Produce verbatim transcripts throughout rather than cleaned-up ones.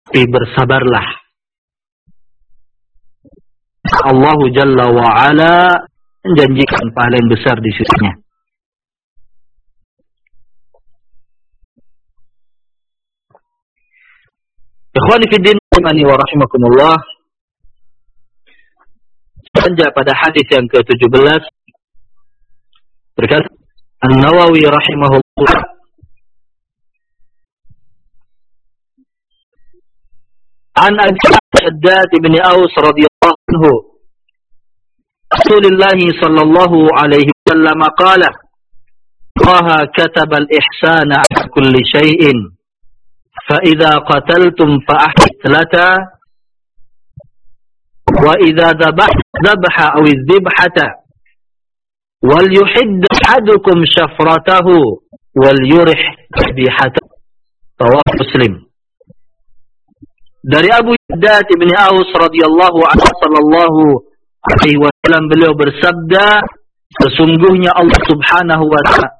tapi bersabarlah. Allah Jalla wa'ala menjanjikan pahala yang besar di sisinya. Ikhwani fiddin wa rahimakumullah. Lanjut pada hadis yang ke tujuh belas. Berkata An-Nawawi rahimahullah, An Abi Shaddad bin Aus radhiyallahu anhu, Rasulullah sallallahu alaihi wasallam qala, Allah kataba al-ihsana ala kulli shay'in, fa idza qataltum fa ahsilata, wa idza dhabha aw adh-dhibhata, wal yuhidd ahadukum shafratahu wal yurih dhabihatahu. Rawahu Muslim. Dari Abu Shaddad bin Aus radhiyallahu anhu sallallahu alaihi wasallam, beliau bersabda, sesungguhnya Allah Subhanahu wa taala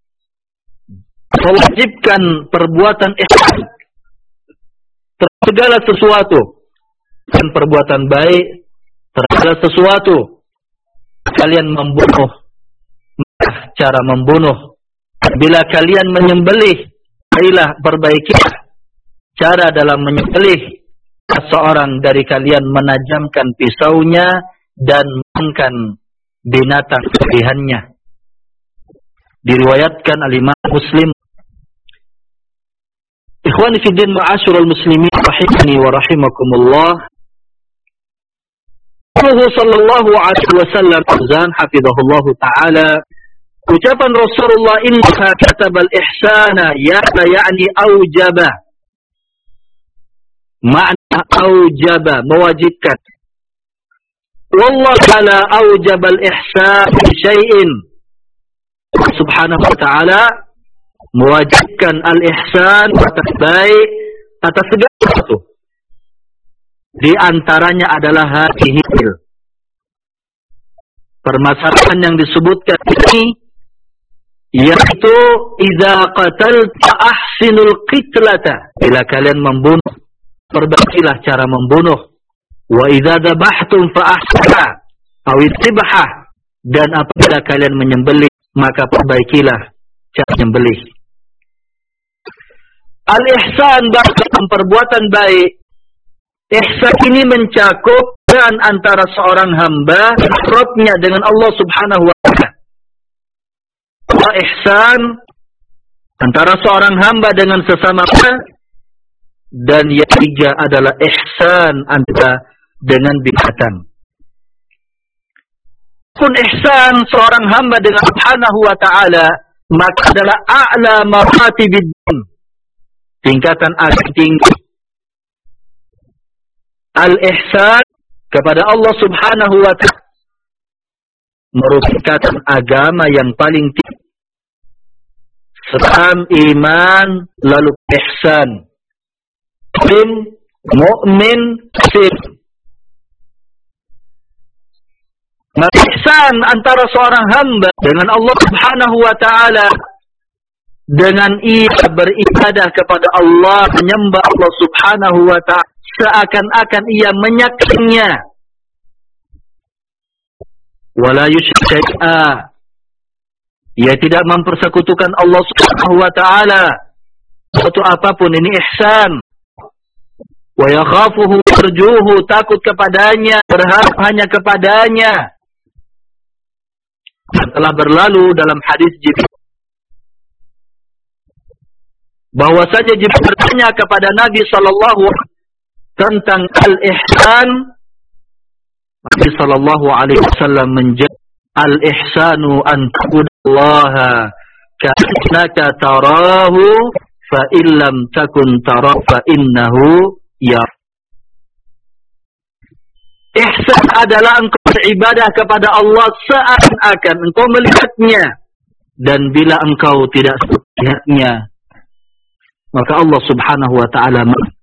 mewajibkan perbuatan ihsan terhadap segala sesuatu, dan perbuatan baik terhadap sesuatu. Kalian membunuh, cara membunuh. Bila kalian menyembelih, baiklah, perbaikilah cara dalam menyembelih. Seorang dari kalian menajamkan pisaunya dan mengangkat binatang pilihannya. Diriwayatkan al-Imam Muslim. Ikhwani fiddin ma'asyiral muslimin rahimani wa rahimakumullah. Allah sallallahu alaihi wasallam azan hafizahullah taala, ucapan Rasulullah, inna katabal ihsana ya yani aujaba. Makna aujaba, mewajibkan. Wallah ta'ala aujabal ihsan bi syai'in. Subhanahu wa ta'ala mewajibkan al-ihsan atas baik atas segala sesuatu. Di antaranya adalah hadhihi. Permasalahan yang disebutkan ini yaitu idza qatalta ahsinul qitlata. Bila kalian membunuh, perbaikilah cara membunuh. Wa idza dhabhtum fa ahsina aw istibha, dan apabila kalian menyembelih, maka perbaikilah cara menyembelih. Al-ihsan dalam perbuatan baik. Ihsan ini mencakup peran antara seorang hamba Rabbnya dengan Allah Subhanahu wa taala. Ihsan antara seorang hamba dengan sesamanya. Dan yang ketiga adalah ihsan antara dengan binatang. Pun ihsan seorang hamba dengan Subhanahu wa taala, maka adalah a'la maratibid din, tingkatan agama tinggi. Al-ihsan kepada Allah Subhanahu wa taala merupakan agama yang paling tinggi. Islam, iman, lalu ihsan. Muslim, mukmin, kafir. Maka ihsan antara seorang hamba dengan Allah Subhanahu wa taala, dengan ia beribadah kepada Allah, menyembah Allah Subhanahu wa taala seakan-akan ia menyaksinya. Wala yusyrik syai'a, ia tidak mempersekutukan Allah Subhanahu wa taala suatu apapun. Ini ihsan. Wa yakhafuhu yarjuhu, takut kepadanya, berharap hanya kepadanya. Telah berlalu dalam hadis Jibril bahwasanya Jibril bertanya kepada Nabi sallallahu alaihi wasallam tentang al-ihsan. Nabi sallallahu alaihi wasallam menjawab, al-ihsanu an ta'budallaha ka'annaka tarahu fa illam takun tarahu fa innahu ya. Ihsan adalah engkau beribadah kepada Allah seakan-akan engkau melihatnya, dan bila engkau tidak melihatnya, maka Allah Subhanahu wa taala